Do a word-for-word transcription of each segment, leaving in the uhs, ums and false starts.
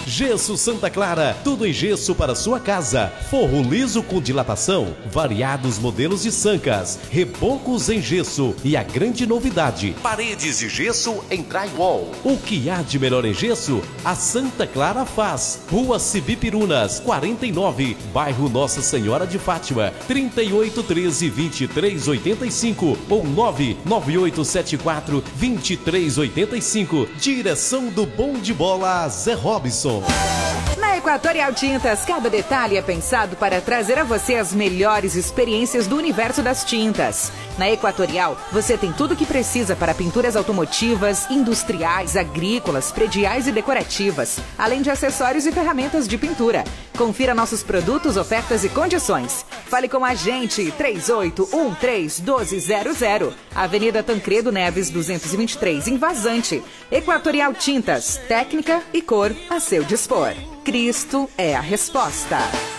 Gesso Santa Clara, tudo em gesso para sua casa. Forro liso com dilatação, variados modelos de sancas, rebocos em gesso e a grande novidade, paredes de gesso em drywall. O que há de melhor em gesso, a Santa Clara faz. Rua Civipirunas, quarenta e nove, bairro Nossa Senhora de Fátima, trinta e oito, treze, vinte e três, oitenta e cinco ou nove nove oito sete quatro, vinte e três oitenta e cinco. Direção do Bom de Bola, Zé Robson. Na Equatorial Tintas, cada detalhe é pensado para trazer a você as melhores experiências do universo das tintas. Na Equatorial, você tem tudo o que precisa para pinturas automotivas, industriais, agrícolas, prediais e decorativas, além de acessórios e ferramentas de pintura. Confira nossos produtos, ofertas e condições. Fale com a gente, três oito um três, um dois zero zero. Avenida Tancredo Neves, duzentos e vinte e três, em Vazante. Equatorial Tintas, técnica e cor a seu dispor. Cristo é a resposta.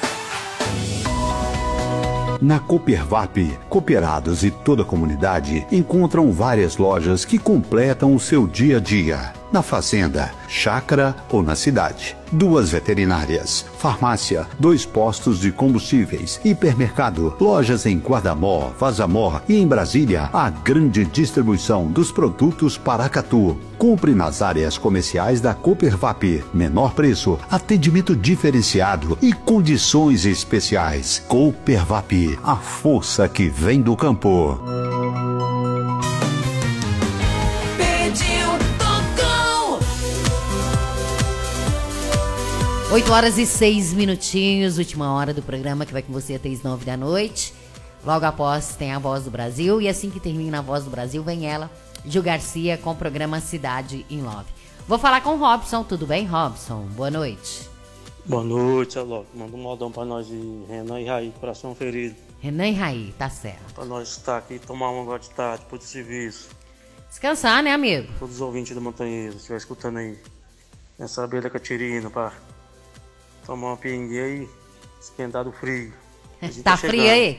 Na Coopervap, cooperados e toda a comunidade encontram várias lojas que completam o seu dia a dia. Na fazenda, chácara ou na cidade. Duas veterinárias, farmácia, dois postos de combustíveis, hipermercado, lojas em Guardamó, Vazamor e em Brasília, a grande distribuição dos produtos Paracatu. Compre nas áreas comerciais da Coopervap. Menor preço, atendimento diferenciado e condições especiais. Coopervap, a força que vem do campo. oito horas e seis minutinhos, última hora do programa que vai com você até as nove da noite. Logo após tem a Voz do Brasil e assim que termina a Voz do Brasil vem ela, Gil Garcia, com o programa Cidade in Love. Vou falar com o Robson, tudo bem, Robson? Boa noite. Boa noite, Alô. Manda um modão pra nós de Renan e Raí, coração ferido. Renan e Raí, tá certo. Pra nós estar aqui, tomar uma agora de tarde, depois do serviço. Descansar, né, amigo? Todos os ouvintes da Montanhesa, se estiver escutando aí, nessa beira Catirina, pá. Tomar uma pinguinha e esquentar do frio. Tá, tá frio aí?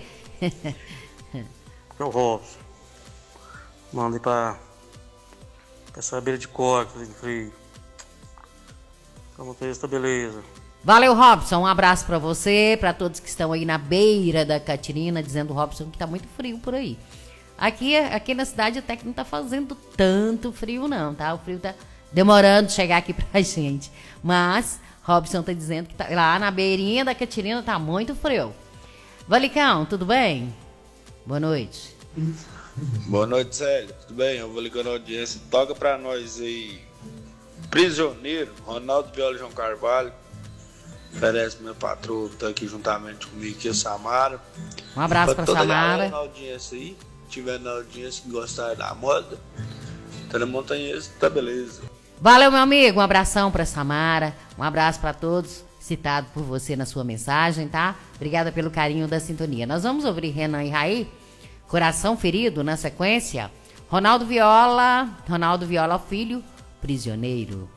É o Robson. Manda aí pra, pra essa beira de coca, de frio. Então, tá beleza. Valeu, Robson. Um abraço pra você, pra todos que estão aí na beira da Catirina, dizendo, Robson, que tá muito frio por aí. Aqui, aqui na cidade até que não tá fazendo tanto frio não, tá? O frio tá demorando de chegar aqui pra gente. Mas Robson tá dizendo que tá, lá na beirinha da Catirina tá muito frio. Valicão, tudo bem? Boa noite. Boa noite, Célio. Tudo bem? Eu vou ligando a audiência. Toca pra nós aí. Prisioneiro, Ronaldo Viola João Carvalho. Oferece meu patrão que tá aqui juntamente comigo, que é Samara. Um abraço pra, pra Samara. Na audiência aí, tiver na audiência que gostar da moda, tá na Montanhesa, tá beleza. Valeu, meu amigo. Um abração pra Samara. Um abraço pra todos, citado por você na sua mensagem, tá? Obrigada pelo carinho da sintonia. Nós vamos ouvir Renan e Raí, Coração Ferido, na sequência. Ronaldo Viola, Ronaldo Viola Filho, Prisioneiro.